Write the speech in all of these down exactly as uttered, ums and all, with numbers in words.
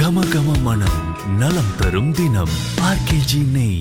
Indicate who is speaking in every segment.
Speaker 1: கம கம மனம் நலம் தரும் தினம் ஆர்கேஜி நெய்.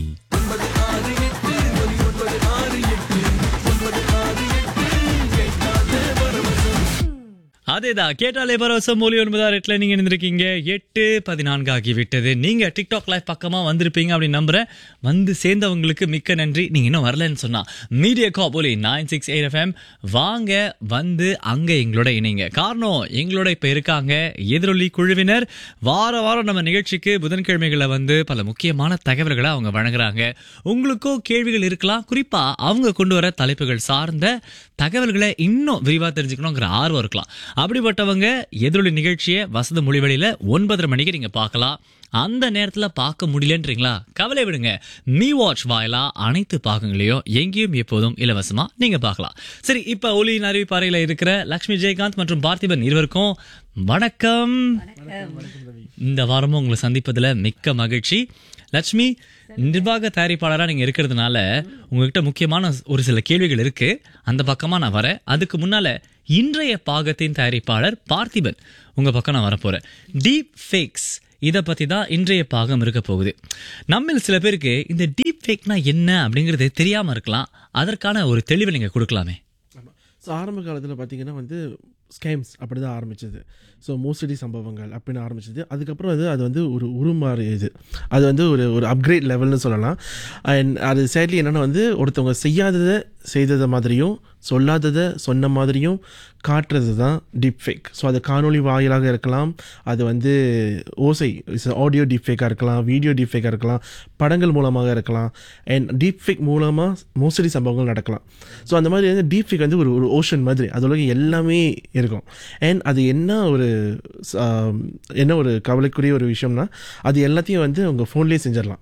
Speaker 2: அதேதான் கேட்டாலே பரவசம் மொழி ஒன்பதாறு எட்டுல நீங்க இருந்திருக்கீங்க. எட்டு பதினான்கு ஆகிவிட்டது. நீங்க டிக்டாக் லைவ் பக்கமா வந்திருப்பீங்க அப்படின்னு நம்புறேன். வந்து சேர்ந்தவங்களுக்கு மிக்க நன்றி. நீங்க இன்னும் வரலன்னு சொன்னா media காபோலி nine six eight F M வாங்க, வந்து அங்க எங்களோட இணைங்க. காரணம், எங்களோட இப்ப இருக்காங்க எதிரொலி குழுவினர். வார வாரம் நம்ம நிகழ்ச்சிக்கு புதன்கிழமைகளை வந்து பல முக்கியமான தகவல்களை அவங்க வழங்குறாங்க. உங்களுக்கும் கேள்விகள் இருக்கலாம். குறிப்பா அவங்க கொண்டு வர தலைப்புகள் சார்ந்த தகவல்களை இன்னும் விரிவா தெரிஞ்சுக்கணுங்கிற ஆர்வம் இருக்கலாம். அப்படிப்பட்டவங்க எதிரொலி நிகழ்ச்சியை வசந்த மொழிவழியில ஒன்பதரை மணிக்கு நீங்க பார்க்கலாம். அந்த நேரத்துல பார்க்க முடியலன்றீங்களா? கவலை விடுங்க. மீ வாட்ச் வாயிலா அனைத்து பாகங்களையும் எங்கேயும் எப்போதும் இலவசமா நீங்க பார்க்கலாம். சரி, இப்ப ஒலியின் அறிவிப்பாறையில இருக்கிற லட்சுமி ஜெயகாந்த் மற்றும் பார்த்திபன் இருவருக்கும் வணக்கம். இந்த வாரமும் உங்களை சந்திப்பதுல மிக்க மகிழ்ச்சி. லட்சுமி, நிர்வாக தயாரிப்பாளராக நீங்க இருக்கிறதுனால உங்ககிட்ட முக்கியமான ஒரு சில கேள்விகள் இருக்கு. அந்த பக்கமா நான் வரேன். அதுக்கு முன்னால இன்றைய பாகத்தின் தயாரிப்பாளர் பார்த்திபன், உங்க பக்கம் நான் வரப்போறேன். டீப் ஃபேக்ஸ் இதை பத்தி தான் இன்றைய பாகம் இருக்க போகுது. நம்ம சில பேருக்கு இந்த டீப் ஃபேக்னா என்ன அப்படிங்கிறது தெரியாம இருக்கலாம். அதற்கான ஒரு தெளிவை நீங்க கொடுக்கலாமே.
Speaker 3: ஸோ ஆரம்ப காலத்தில் பார்த்தீங்கன்னா வந்து ஸ்கேம்ஸ் அப்படி தான் ஆரம்பிச்சது. ஸோ மோசடி சம்பவங்கள் அப்படின்னு ஆரம்பிச்சது. அதுக்கப்புறம் அது அது வந்து ஒரு உருமாறியது. அது வந்து ஒரு ஒரு அப்கிரேட் லெவல்னு சொல்லலாம். அண்ட் அது சேட்லி என்னென்னா வந்து ஒருத்தவங்க செய்யாததை செய்ததை மாதிரியும் சொல்லாததை சொன்ன மாதிரியும் காட்டுறது தான் டீப் ஃபேக். ஸோ அது காணொலி வாயிலாக இருக்கலாம், அது வந்து ஓசை ஆடியோ டீப் ஃபேக்காக இருக்கலாம், வீடியோ டீப் ஃபேக்காக இருக்கலாம், படங்கள் மூலமாக இருக்கலாம். அண்ட் டீப் ஃபேக் மூலமாக மோசடி சம்பவங்கள் நடக்கலாம். ஸோ அந்த மாதிரி வந்து டீப் ஃபேக் வந்து ஒரு ஒரு ஓஷன் மாதிரி அதோட எல்லாமே இருக்கும். அண்ட் அது என்ன ஒரு என்ன ஒரு கவலைக்குரிய ஒரு விஷயம்னா, அது எல்லாத்தையும் வந்து உங்கள் ஃபோன்லேயே செஞ்சிடலாம்.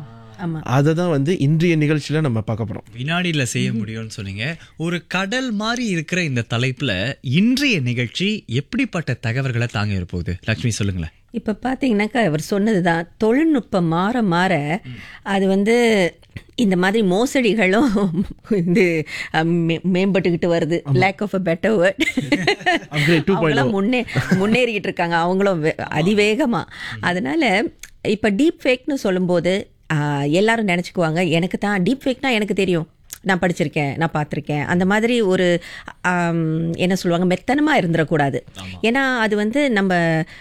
Speaker 3: அதை தான் வந்து இன்றைய நிகழ்ச்சியில் நம்ம பார்க்க போகிறோம்.
Speaker 2: வினாடியில் செய்ய முடியும்னு சொன்னீங்க. ஒரு கடல் மாதிரி இருக்கிற இந்த தலைப்பில் இன்றைய நிகழ்ச்சி எப்படிப்பட்ட தகவல்களை தாங்க இருப்போகுது? லட்சுமி, சொல்லுங்களேன்.
Speaker 4: இப்போ பார்த்தீங்கன்னாக்கா அவர் சொன்னது தான், தொழில்நுட்பம் மாற மாற அது வந்து இந்த மாதிரி மோசடிகளும் இது மேம்பட்டுக்கிட்டு வருது. Lack of a better word. அவங்களாம் முன்னே முன்னேறிக்கிட்டு இருக்காங்க, அவங்களும் அதிவேகமாக. அதனால இப்போ டீப் ஃபேக்னு சொல்லும்போது எல்லாரும் நினச்சிக்குவாங்க, எனக்கு தான் டீப் ஃபேக்னா எனக்கு தெரியும், நான் படிச்சிருக்கேன், நான் பார்த்துருக்கேன், அந்த மாதிரி ஒரு என்ன சொல்லுவாங்க, மெத்தனமாக இருந்துடக்கூடாது. ஏன்னா அது வந்து நம்ம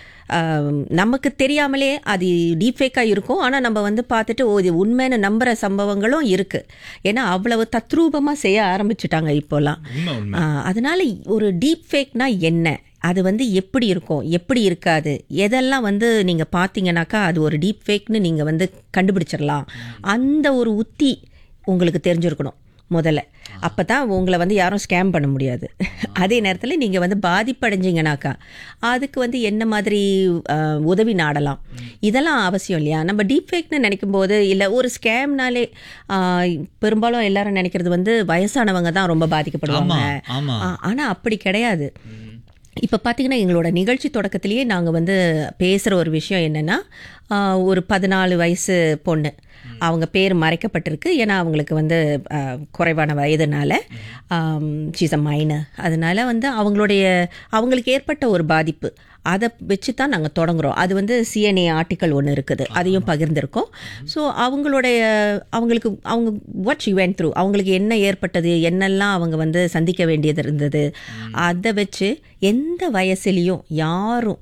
Speaker 4: நமக்கு தெரியாமலே அது டீப் ஃபேக்காக இருக்கும். ஆனால் நம்ம வந்து பார்த்துட்டு ஓ இது உண்மைன்னு நம்புகிற சம்பவங்களும் இருக்குது. ஏன்னா அவ்வளவு தத்ரூபமாக செய்ய ஆரம்பிச்சுட்டாங்க இப்போலாம். அதனால ஒரு டீப் ஃபேக்னா என்ன, அது வந்து எப்படி இருக்கும், எப்படி இருக்காது, எதெல்லாம் வந்து நீங்கள் பார்த்தீங்கன்னாக்கா அது ஒரு டீப் ஃபேக்னு நீங்கள் வந்து கண்டுபிடிச்சிடலாம். அந்த ஒரு உத்தி உங்களுக்கு தெரிஞ்சிருக்கணும் முதல்ல. அப்போ தான் உங்களை வந்து யாரும் ஸ்கேம் பண்ண முடியாது. அதே நேரத்தில் நீங்கள் வந்து பாதிப்படைஞ்சிங்கனாக்கா அதுக்கு வந்து என்ன மாதிரி உதவி நாடலாம், இதெல்லாம் அவசியம் இல்லையா? நம்ம டீப் ஃபேக்னு நினைக்கும் போது, இல்லை ஒரு ஸ்கேம்னாலே பெரும்பாலும் எல்லாரும் நினைக்கிறது வந்து வயசானவங்க தான் ரொம்ப பாதிக்கப்படுவாங்க. ஆனால் அப்படி கிடையாது. இப்போ பார்த்தீங்கன்னா எங்களோட நிகழ்ச்சி தொடக்கத்திலேயே நாங்கள் வந்து பேசுகிற ஒரு விஷயம் என்னென்னா, ஒரு பதினாலு வயசு பொண்ணு, அவங்க பேர் மறைக்கப்பட்டிருக்கு. ஏன்னா அவங்களுக்கு வந்து குறைவான வயதுனால சீஸ் அ மைனர். அதனால வந்து அவங்களுடைய அவங்களுக்கு ஏற்பட்ட ஒரு பாதிப்பு, அதை வச்சு தான் நாங்கள் தொடங்குகிறோம். அது வந்து சிஎன்ஏ ஆர்டிக்கல் ஒன்று இருக்குது, அதையும் பகிர்ந்திருக்கோம். ஸோ அவங்களுடைய அவங்களுக்கு அவங்க வாட் ஷி வென்ட் த்ரூ, அவங்களுக்கு என்ன ஏற்பட்டது, என்னெல்லாம் அவங்க வந்து சந்திக்க வேண்டியது இருந்தது, அதை வச்சு எந்த வயசுலேயும் யாரும்,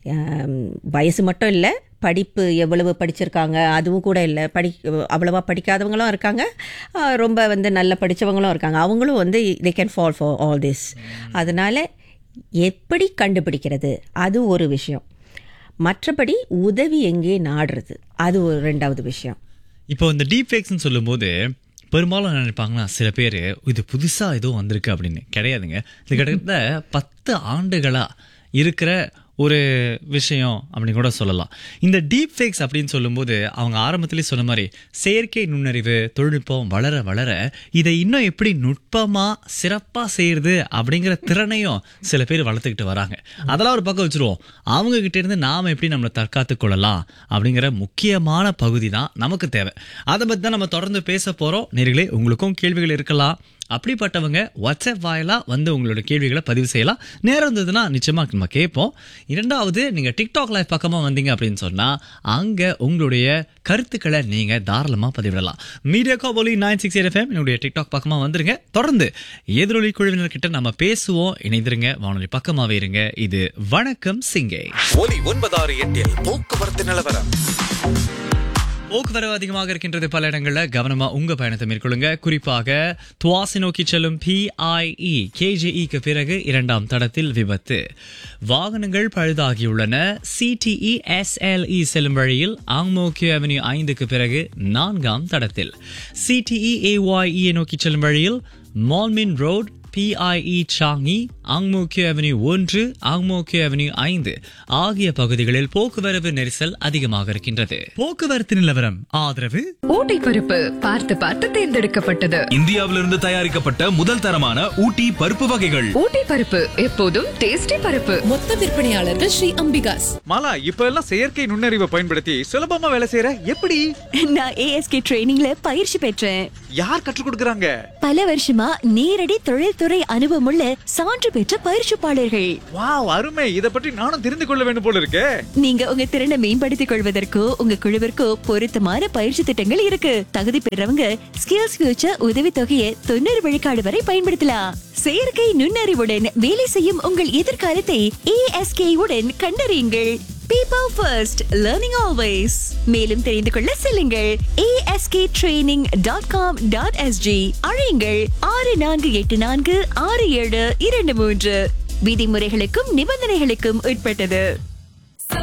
Speaker 4: வயசு மட்டும் இல்லை, படிப்பு எவ்வளவு படிச்சிருக்காங்க அதுவும் கூட இல்லை, படி அவ்வளவா படிக்காதவங்களும் இருக்காங்க, ரொம்ப வந்து நல்ல படித்தவங்களும் இருக்காங்க, அவங்களும் வந்து they can fall for all this. அதனால் எப்படி கண்டுபிடிக்கிறது அது ஒரு விஷயம். மற்றபடி உதவி எங்கே நாடுறது அது ஒரு ரெண்டாவது விஷயம்.
Speaker 2: இப்போ இந்த டீப் ஃபேக்ஸ்ன்னு சொல்லும்போது பெரும்பாலும் நினைப்பாங்கன்னா சில பேர் இது புதுசாக எதுவும் வந்திருக்கு அப்படின்னு. கிடையாதுங்க. இது கிட்டத்தட்ட பத்து ஆண்டுகளா இருக்கிற ஒரு விஷயம் அப்படின்னு கூட சொல்லலாம். இந்த டீப் ஃபேக்ஸ் அப்படின்னு சொல்லும்போது அவங்க ஆரம்பத்திலே சொன்ன மாதிரி செயற்கை நுண்ணறிவு தொழில்நுட்பம் வளர வளர இதை இன்னும் எப்படி நுட்பமாக சிறப்பாக செய்யறது அப்படிங்கிற திறனையும் சில பேர் வளர்த்துக்கிட்டு வராங்க. அதெல்லாம் ஒரு பக்கம் வச்சுருவோம். அவங்க கிட்ட இருந்து நாம் எப்படி நம்மளை தற்காத்து கொள்ளலாம் அப்படிங்கிற முக்கியமான பகுதி தான் நமக்கு தேவை. அதை பற்றி தான் நம்ம தொடர்ந்து பேச போகிறோம். நேர்களே, உங்களுக்கும் கேள்விகள் இருக்கலாம். அப்படிப்பட்டவங்க வாட்ஸ்அப் வாயிலா வந்து உங்களோட கேள்விகளை பதிவு செய்யலாம். நேரம் இருந்ததுன்னா நிச்சயமா நம்ம கேட்போம். இரண்டாவது, நீங்க டிக்டாக் லைவ் பக்கமா வந்தீங்க அப்படின்னு சொன்னா அங்க உங்களுடைய கருத்துக்களை நீங்க தாராளமா பதிவிடலாம். Media காபோலி nine six eight FM என்னுடைய டிக்டாக் பக்கமா வந்துருங்க. தொடர்ந்து எதிரொலி குழுவினர்கிட்ட நம்ம பேசுவோம். இணைந்திருங்க, வானொலி பக்கமாவே இருங்க. இது வணக்கம் சிங்கை.
Speaker 1: ஒலி ஒன்பதாறு எட்டில் போக்குவரத்து நிலவரம்.
Speaker 2: போக்குவரவு அதிகமாக இருக்கின்றது. பல இடங்களில் கவனமா உங்க பயணத்தை மேற்கொள்ளுங்க. குறிப்பாக துவாசி நோக்கி செல்லும் பிஐஇ கேஜேஇக்கு பிறகு இரண்டாம் தடத்தில் விபத்து. வாகனங்கள் பழுதாகியுள்ளன. சிடிஇ எஸ்எல்இ செல்லும் வழியில் ஆங்மோக்கியோ அவென்யூ ஐந்துக்கு பிறகு நான்காம் தடத்தில். சிடிஇ ஏஒய்இ நோக்கி செல்லும் வழியில் மால்மின் ரோட் பிஐஇ சாங்கி ஆங்மோக்கியோ அவென்யூ ஒன்று ஆங்மோக்கியோ அவென்யூ ஐந்து ஆகிய பகுதிகளில் போக்குவரவு நெரிசல் அதிகமாக இருக்கின்றது. போக்குவரத்து நிலவரம் ஆதரவு
Speaker 5: ஊட்டி பருப்பு பார்த்து பார்த்து தேர்ந்தெடுக்கப்பட்டது.
Speaker 1: இந்தியாவிலிருந்து தயாரிக்கப்பட்ட முதல் தரமான ஊட்டி பருப்பு வகைகள்.
Speaker 5: ஊட்டி பருப்பு எப்போதும் டேஸ்டி பருப்பு.
Speaker 6: மொத்த விற்பனையாளர்கள் ஸ்ரீ அம்பிகாஸ்.
Speaker 7: மாலா, இப்ப எல்லாம் செயற்கை நுண்ணறிவை பயன்படுத்தி சுலபமா வேலை செய்யற எப்படி?
Speaker 8: நான் ஏஎஸ்கே ட்ரெய்னிங்ல பயிற்சி பெற்றேன்.
Speaker 7: யார் கற்றுக் கொடுக்கறாங்க?
Speaker 8: பல வருஷமா நேரடி தொழில்துறை அனுபவமுள்ள சான்று பெற்ற பயிற்சிப்பாளர்கள்.
Speaker 7: வாவ், அருமை. இத பற்றி நானும் தெரிந்து கொள்ள வேண்டும் போல இருக்கே.
Speaker 8: நீங்க உங்க திறனை மேம்படுத்திக் கொள்வதற்கோ உங்க குழுவிற்கோ பொருத்தமான பயிற்சி திட்டங்கள் இருக்கு. தகுதி பெறவங்க ஸ்கில்ஸ் ஃபியூச்சர் உதவி தொகையை தொண்ணூறு விழுக்காடு வரை பயன்படுத்தலாம். செயற்கை நுண்ணறிவுடன் வேலை செய்யும் உங்கள் எதிர்காலத்தை ஏஎஸ்கே உடன் கண்டறியுங்கள். People first, learning always. மேலும் தெரிந்து கொள்ள செல்லுங்கள் A S K training dot com dot S G. அழையுங்கள் ஆறு நான்கு எட்டு நான்கு ஆறு ஏழு இரண்டு மூன்று. விதிமுறைகளுக்கும் நிபந்தனைகளுக்கும் உட்பட்டது.